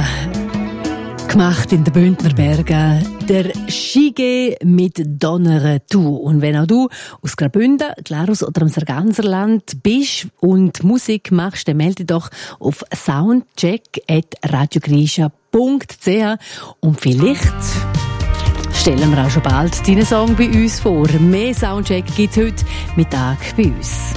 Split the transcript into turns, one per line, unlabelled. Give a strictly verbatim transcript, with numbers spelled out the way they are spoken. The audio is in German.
gemacht in den Bündner Bergen. Der Skigeh mit Donner du. Und wenn auch du aus Graubünden, Glarus oder im Sarganserland bist und Musik machst, dann melde dich doch auf soundcheck at radiogrisha punkt c h und vielleicht stellen wir auch schon bald deinen Song bei uns vor. Mehr Soundcheck gibt's heute Mittag bei uns.